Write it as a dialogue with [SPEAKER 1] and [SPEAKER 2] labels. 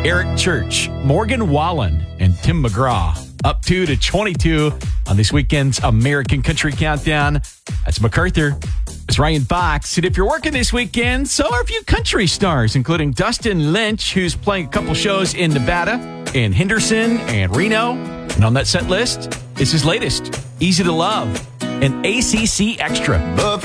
[SPEAKER 1] Eric Church, Morgan Wallen, and Tim McGraw. Up 2 to 22 on this weekend's American Country Countdown. That's MacArthur. It's Ryan Fox. And if you're working this weekend, so are a few country stars, including Dustin Lynch, who's playing a couple shows in Nevada, in Henderson, and Reno. And on that set list is his latest, Easy to Love, and ACC Extra.